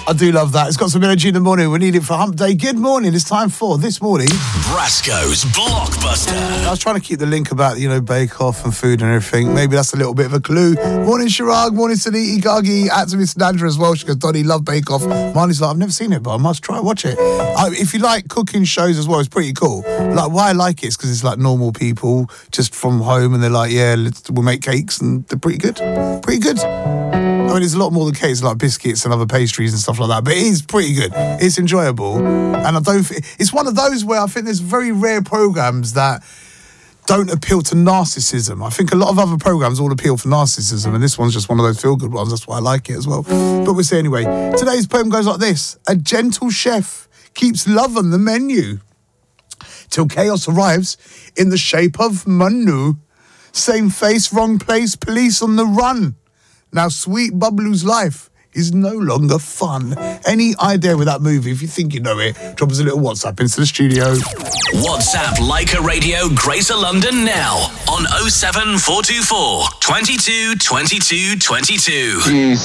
I do love that. It's got some energy in the morning. We need it for Hump Day. Good morning. It's time for This Morning. Brasco's Blockbuster. I was trying to keep the link about, Bake Off and food and everything. Maybe that's a little bit of a clue. Morning, Chirag. Morning, Suniti Gagi. Out to Miss Nandra as well. She goes, Donny, love Bake Off. Marnie's like, I've never seen it, but I must try watch it. If you like cooking shows as well, it's pretty cool. Like, why I like it is because it's like normal people just from home and they're like, we'll make cakes and they're pretty good. Pretty good. I mean, it's a lot more than cakes, like biscuits and other pastries and stuff like that, but it is pretty good. It's enjoyable. And it's one of those where I think there's very rare programs that don't appeal to narcissism. I think a lot of other programs all appeal for narcissism, and this one's just one of those feel-good ones. That's why I like it as well. But we'll see anyway. Today's poem goes like this. A gentle chef keeps love on the menu till chaos arrives in the shape of Manu. Same face, wrong place, police on the run. Now, Sweet Bubblu's life is no longer fun. Any idea with that movie? If you think you know it, drop us a little WhatsApp into the studio. WhatsApp Leica Radio Greater London now on 07424 22 22 22.